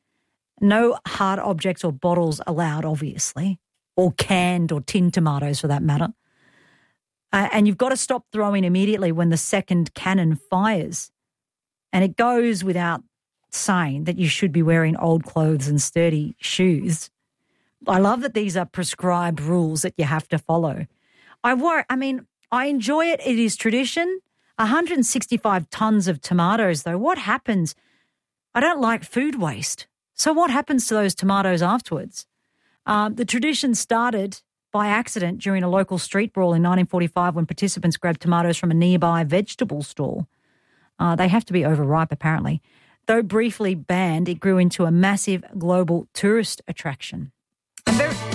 No hard objects or bottles allowed, obviously, or canned or tinned tomatoes for that matter. And you've got to stop throwing immediately when the second cannon fires. And it goes without saying that you should be wearing old clothes and sturdy shoes. I love that these are prescribed rules that you have to follow. I enjoy it. It is tradition. 165 tons of tomatoes, though. What happens? I don't like food waste. So what happens to those tomatoes afterwards? The tradition started by accident during a local street brawl in 1945 when participants grabbed tomatoes from a nearby vegetable stall. They have to be overripe, apparently. Though briefly banned, it grew into a massive global tourist attraction. And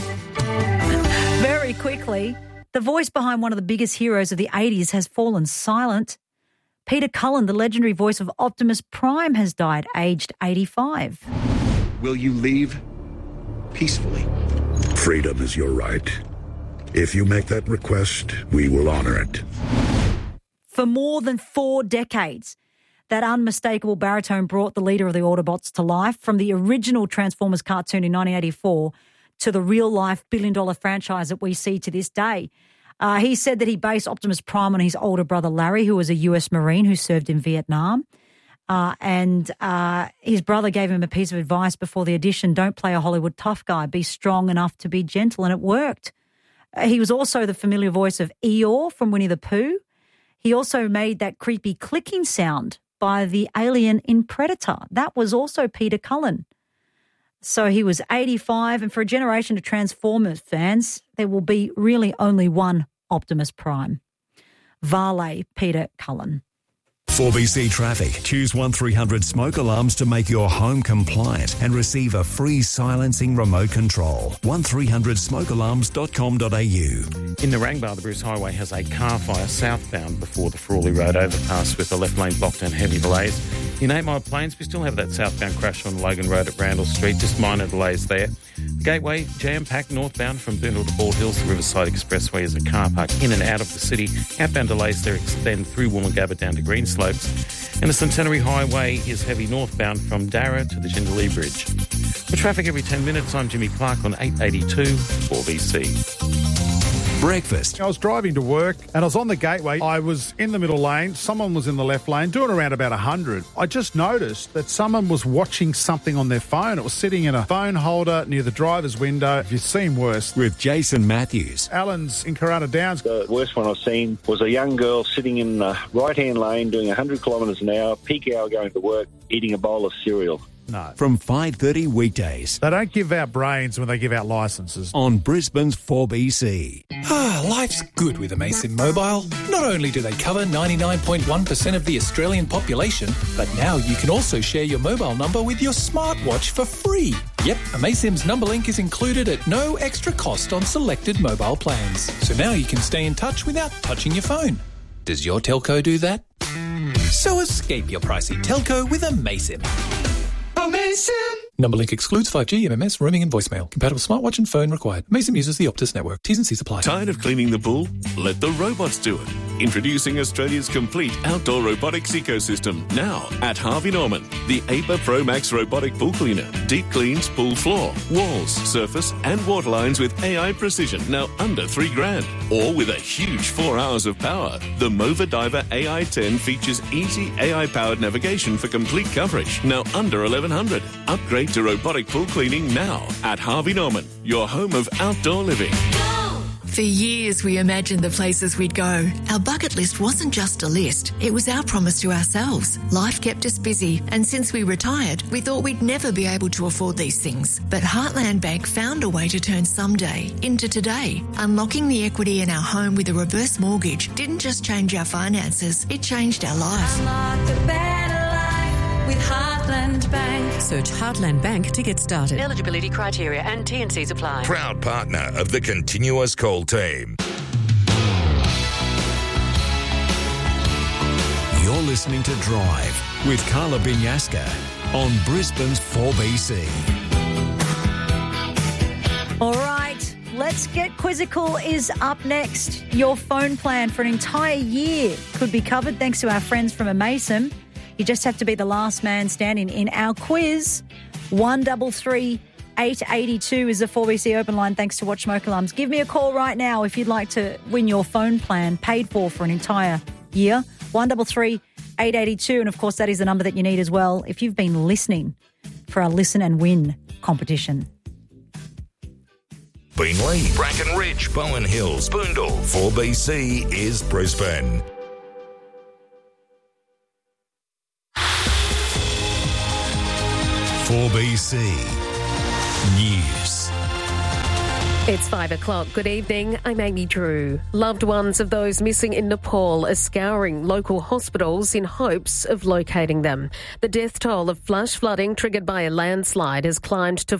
very quickly, the voice behind one of the biggest heroes of the 80s has fallen silent. Peter Cullen, the legendary voice of Optimus Prime, has died, aged 85. Will you leave peacefully? Freedom is your right. If you make that request, we will honor it. For more than 4 decades, that unmistakable baritone brought the leader of the Autobots to life, from the original Transformers cartoon in 1984 to the real-life billion-dollar franchise that we see to this day. He said that he based Optimus Prime on his older brother Larry, who was a US Marine who served in Vietnam. And his brother gave him a piece of advice before the audition: don't play a Hollywood tough guy, be strong enough to be gentle, and it worked. He was also the familiar voice of Eeyore from Winnie the Pooh. He also made that creepy clicking sound by the alien in Predator. That was also Peter Cullen. So he was 85, and for a generation of Transformers fans, there will be really only one Optimus Prime. Vale Peter Cullen. 4BC Traffic. Choose 1300 smoke alarms to make your home compliant and receive a free silencing remote control. 1300smokealarms.com.au. In Narangba, the Bruce Highway has a car fire southbound before the Frawley Road overpass with the left lane blocked and heavy delays. In 8 Mile Plains, we still have that southbound crash on Logan Road at Randall Street, just minor delays there. The Gateway, jam-packed northbound from Boondall to Bald Hills. The Riverside Expressway is a car park in and out of the city. Outbound delays there extend through Woolloongabba down to Green Slopes. And the Centenary Highway is heavy northbound from Darra to the Jindalee Bridge. For traffic every 10 minutes, I'm Jimmy Clark on 882 4BC. Breakfast. I was driving to work and I was on the Gateway. I was in the middle lane. Someone was in the left lane doing around about 100. I just noticed that someone was watching something on their phone. It was sitting in a phone holder near the driver's window. You've seen worse. With Jason Matthews. Alan's in Corunna Downs. The worst one I've seen was a young girl sitting in the right-hand lane doing 100 kilometres an hour, peak hour going to work, eating a bowl of cereal. No. From 5:30 weekdays. They don't give out brains when they give out licences. On Brisbane's 4BC. Life's good with Amaysim Mobile. Not only do they cover 99.1% of the Australian population, but now you can also share your mobile number with your smartwatch for free. Yep, Amaysim's number link is included at no extra cost on selected mobile plans. So now you can stay in touch without touching your phone. Does your telco do that? So escape your pricey telco with Amaysim. Amazing! Number link excludes 5G, MMS, roaming and voicemail. Compatible smartwatch and phone required. Amazing uses the Optus network. T's and C's apply. Tired of cleaning the pool? Let the robots do it. Introducing Australia's complete outdoor robotics ecosystem. Now at Harvey Norman. The APA Pro Max robotic pool cleaner. Deep cleans pool floor, walls, surface and water lines with AI precision. Now under $3,000. Or with a huge 4 hours of power. The Mova Diver AI 10 features easy AI-powered navigation for complete coverage. Now under $1,100. Upgrade to robotic pool cleaning now at Harvey Norman, your home of outdoor living. For years, we imagined the places we'd go. Our bucket list wasn't just a list. It was our promise to ourselves. Life kept us busy, and since we retired, we thought we'd never be able to afford these things. But Heartland Bank found a way to turn someday into today. Unlocking the equity in our home with a reverse mortgage didn't just change our finances, it changed our life. Unlock a better life with Heartland Bank. Search Heartland Bank to get started. Eligibility criteria and T&Cs apply. Proud partner of the Continuous Call team. You're listening to Drive with Carla Binyaska on Brisbane's 4BC. All right, Let's Get Quizzical is up next. Your phone plan for an entire year could be covered thanks to our friends from Amaysim. You just have to be the last man standing in our quiz. 133 882 is the 4BC open line thanks to Watch Smoke Alarms. Give me a call right now if you'd like to win your phone plan paid for an entire year. 133 882, and of course that is the number that you need as well if you've been listening for our Listen and Win competition. Beenleigh, Bracken Ridge, Bowen Hills, Boondall. 4BC is Brisbane. .4BC News. It's 5 o'clock. Good evening. I'm Amy Drew. Loved ones of those missing in Nepal are scouring local hospitals in hopes of locating them. The death toll of flash flooding triggered by a landslide has climbed to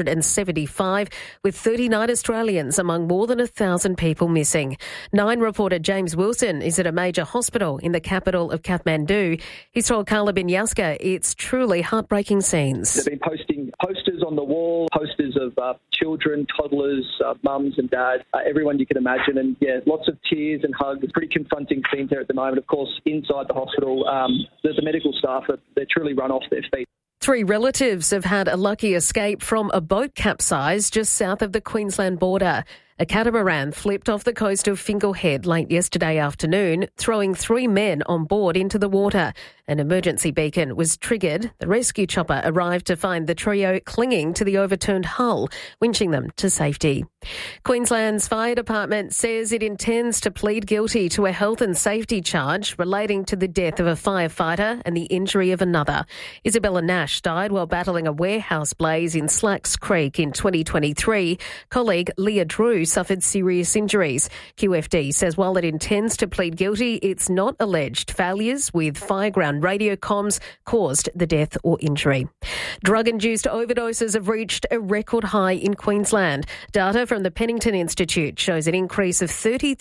475, with 39 Australians among more than 1,000 people missing. 9 reporter James Wilson is at a major hospital in the capital of Kathmandu. He's told Carla Binyaska it's truly heartbreaking scenes. They've been posting posters on the wall, posters of children, toddlers, mums and dads, everyone you can imagine. And, yeah, lots of tears and hugs. Pretty confronting scenes there at the moment. Of course, inside the hospital, the medical staff, they're truly run off their feet. 3 relatives have had a lucky escape from a boat capsize just south of the Queensland border. A catamaran flipped off the coast of Fingal Head late yesterday afternoon, throwing 3 men on board into the water. An emergency beacon was triggered. The rescue chopper arrived to find the trio clinging to the overturned hull, winching them to safety. Queensland's Fire Department says it intends to plead guilty to a health and safety charge relating to the death of a firefighter and the injury of another. Isabella Nash died while battling a warehouse blaze in Slacks Creek in 2023. Colleague Leah Drew suffered serious injuries. QFD says while it intends to plead guilty, it's not alleged failures with fireground radio comms caused the death or injury. Drug-induced overdoses have reached a record high in Queensland. Data from the Pennington Institute shows an increase of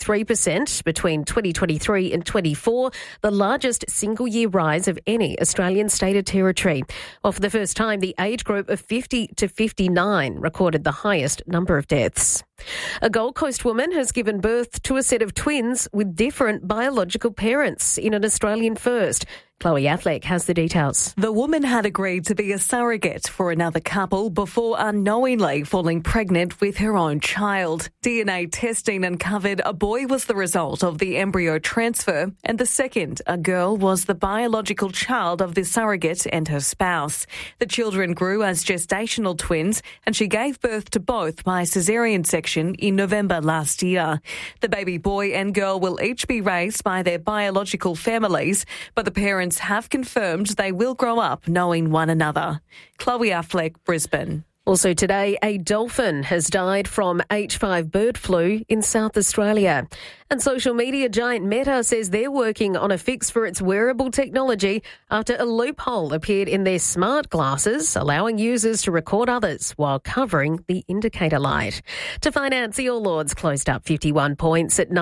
33% between 2023 and 24, the largest single-year rise of any Australian state or territory. Well, for the first time, the age group of 50 to 59 recorded the highest number of deaths. A Gold Coast woman has given birth to a set of twins with different biological parents in an Australian first. Chloe Affleck has the details. The woman had agreed to be a surrogate for another couple before unknowingly falling pregnant with her own child. DNA testing uncovered a boy was the result of the embryo transfer, and the second, a girl, was the biological child of the surrogate and her spouse. The children grew as gestational twins, and she gave birth to both by caesarean section in November last year. The baby boy and girl will each be raised by their biological families, but the parents have confirmed they will grow up knowing one another. Chloe Affleck, Brisbane. Also today, a dolphin has died from H5 bird flu in South Australia. And social media giant Meta says they're working on a fix for its wearable technology after a loophole appeared in their smart glasses, allowing users to record others while covering the indicator light. To finance, the All Ords closed up 51 points at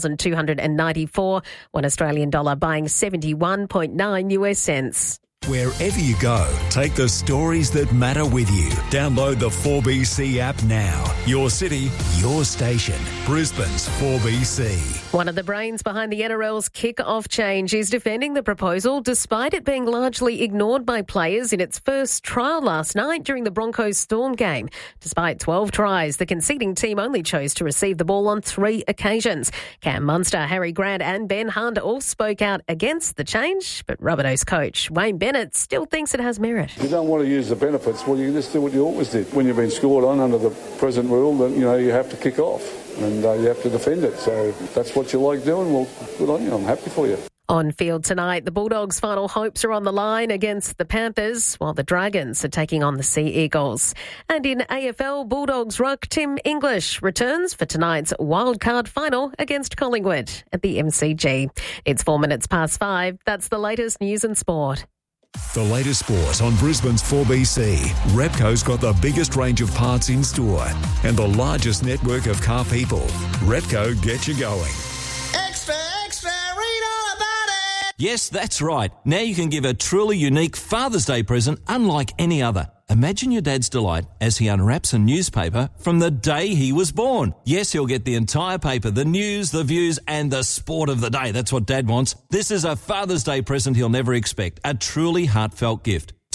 9,294, $1 Australian dollar buying 71.9 US cents. Wherever you go, take the stories that matter with you. Download the 4BC app now. Your city, your station. Brisbane's 4BC. One of the brains behind the NRL's kick-off change is defending the proposal despite it being largely ignored by players in its first trial last night during the Broncos Storm game. Despite 12 tries, the conceding team only chose to receive the ball on 3 occasions. Cam Munster, Harry Grant and Ben Hunt all spoke out against the change, but Rabbitohs coach Wayne Bennett still thinks it has merit. If you don't want to use the benefits, well, you just do what you always did. When you've been scored on under the present rule, then you have to kick off and you have to defend it. So if that's what you like doing, well, good on you. I'm happy for you. On field tonight, the Bulldogs' final hopes are on the line against the Panthers, while the Dragons are taking on the Sea Eagles. And in AFL, Bulldogs ruck Tim English returns for tonight's wildcard final against Collingwood at the MCG. It's 4 minutes past 5. That's the latest news and sport. The latest sport on Brisbane's 4BC. Repco's got the biggest range of parts in store and the largest network of car people. Repco gets you going. Extra, extra, read all about it. Yes, that's right. Now you can give a truly unique Father's Day present unlike any other. Imagine your dad's delight as he unwraps a newspaper from the day he was born. Yes, he'll get the entire paper, the news, the views, and the sport of the day. That's what Dad wants. This is a Father's Day present he'll never expect. A truly heartfelt gift.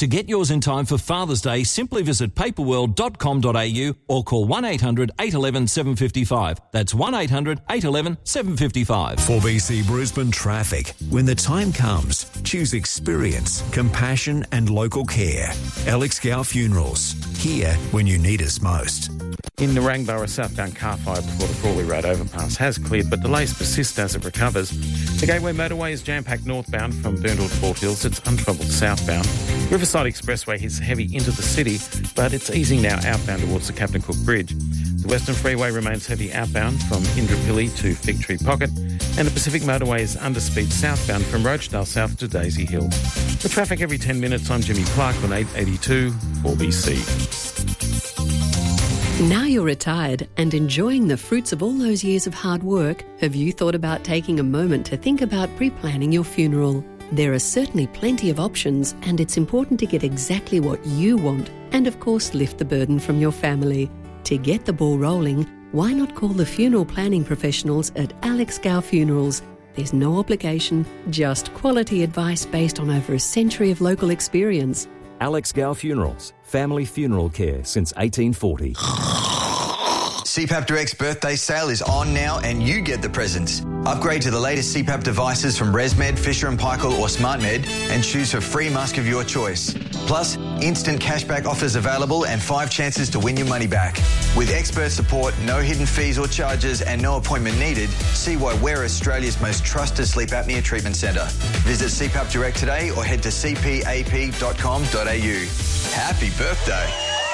To get yours in time for Father's Day, simply visit paperworld.com.au or call 1800 811 755. That's 1800 811 755. 4BC Brisbane traffic. When the time comes, choose experience, compassion and local care. Alex Gow Funerals. Here when you need us most. In Narangba, a southbound car fire before the Crawley Road overpass has cleared, but delays persist as it recovers. The Gateway motorway is jam-packed northbound from Burndall to Port Hills. It's untroubled southbound. Riverside Expressway is heavy into the city, but it's easing now outbound towards the Captain Cook Bridge. The Western Freeway remains heavy outbound from Indooroopilly to Fig Tree Pocket, and the Pacific Motorway is underspeed southbound from Roachdale South to Daisy Hill. For traffic every 10 minutes, I'm Jimmy Clark on 882 4BC. Now you're retired and enjoying the fruits of all those years of hard work, have you thought about taking a moment to think about pre-planning your funeral? There are certainly plenty of options, and it's important to get exactly what you want and, of course, lift the burden from your family. To get the ball rolling, why not call the funeral planning professionals at Alex Gow Funerals? There's no obligation, just quality advice based on over a century of local experience. Alex Gow Funerals, family funeral care since 1840. CPAP Direct's birthday sale is on now and you get the presents. Upgrade to the latest CPAP devices from ResMed, Fisher & Paykel or SmartMed and choose a free mask of your choice. Plus, instant cashback offers available and 5 chances to win your money back. With expert support, no hidden fees or charges and no appointment needed, see why we're Australia's most trusted sleep apnea treatment centre. Visit CPAP Direct today or head to cpap.com.au. Happy birthday.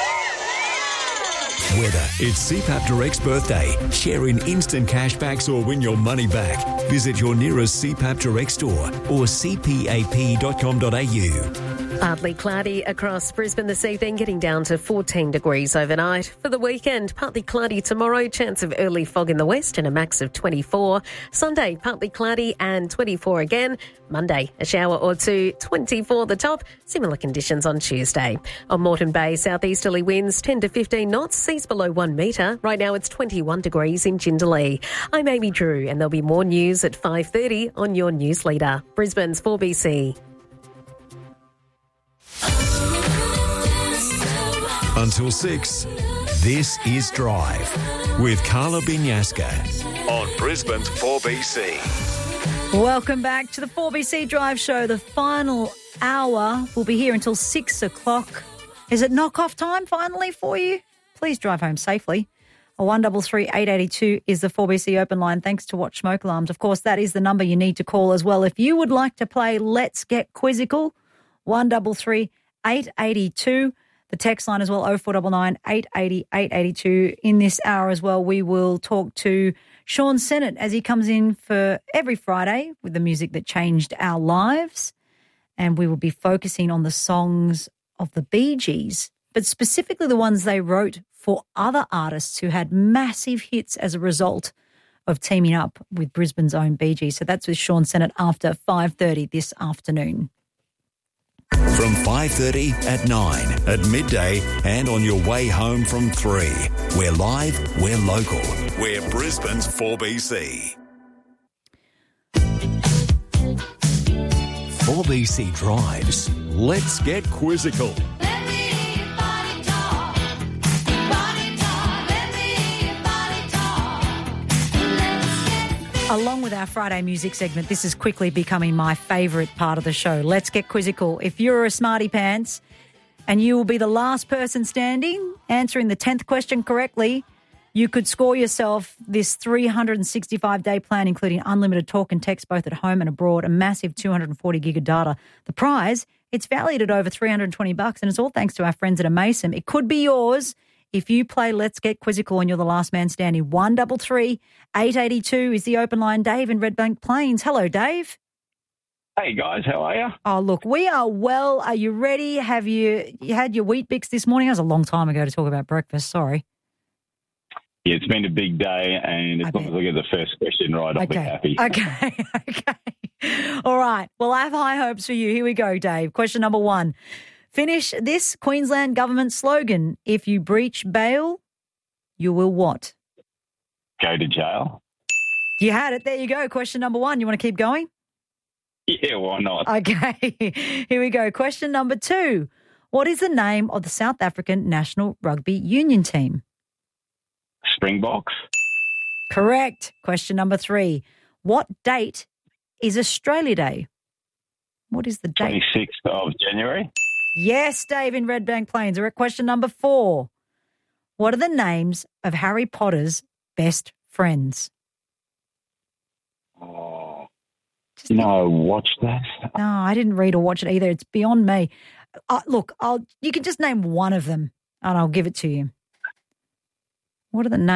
Whether it's CPAP Direct's birthday, share in instant cashbacks or win your money back, visit your nearest CPAP Direct store or cpap.com.au. Partly cloudy across Brisbane this evening, getting down to 14 degrees overnight. For the weekend, partly cloudy tomorrow, chance of early fog in the west and a max of 24. Sunday, partly cloudy and 24 again. Monday, a shower or two, 24 the top. Similar conditions on Tuesday. On Moreton Bay, southeasterly winds 10 to 15 knots, seas below 1 metre. Right now it's 21 degrees in Jindalee. I'm Amy Drew and there'll be more news at 5:30 on your news leader. Brisbane's 4BC. Until 6, this is Drive with Carla Binyaska on Brisbane's 4BC. Welcome back to the 4BC Drive Show. The final hour will be here until 6 o'clock. Is it knock-off time finally for you? Please drive home safely. 133 882 is the 4BC open line, thanks to Watch Smoke Alarms. Of course, that is the number you need to call as well. If you would like to play Let's Get Quizzical, 133 882. The text line as well, 0499 880 882. In this hour as well, we will talk to Sean Sennett as he comes in for every Friday with the music that changed our lives. And we will be focusing on the songs of the Bee Gees, but specifically the ones they wrote for other artists who had massive hits as a result of teaming up with Brisbane's own Bee Gees. So that's with Sean Sennett after 5:30 this afternoon. From 5:30 at 9, at midday and on your way home from 3. We're live, we're local. We're Brisbane's 4BC. 4BC Drives. Let's get quizzical. Along with our Friday music segment, this is quickly becoming my favourite part of the show. Let's get quizzical. If you're a smarty pants and you will be the last person standing answering the 10th question correctly, you could score yourself this 365-day plan, including unlimited talk and text both at home and abroad, a massive 240 gig of data. The prize, it's valued at over $320, and it's all thanks to our friends at Amasim. It could be yours if you play Let's Get Quizzical and you're the last man standing. 133 882 is the open line. Dave in Redbank Plains. Hello, Dave. Hey, guys. How are you? Oh, look, we are well. Are you ready? Have you had your Wheat Bix this morning? That was a long time ago to talk about breakfast. Sorry. Yeah, it's been a big day, and as long as I get the first question right, I'll be happy. Okay. All right. Well, I have high hopes for you. Here we go, Dave. Question number 1. Finish this Queensland government slogan. If you breach bail, you will what? Go to jail. You had it. There you go. Question number 1. You want to keep going? Yeah, why not? Okay. Here we go. Question number 2. What is the name of the South African national rugby union team? Springboks. Correct. Question number 3. What date is Australia Day? What is the date? 26th of January. Yes, Dave in Red Bank Plains. We're at question number 4. What are the names of Harry Potter's best friends? No, I watched that. No, I didn't read or watch it either. It's beyond me. Look, you can just name one of them and I'll give it to you. What are the names?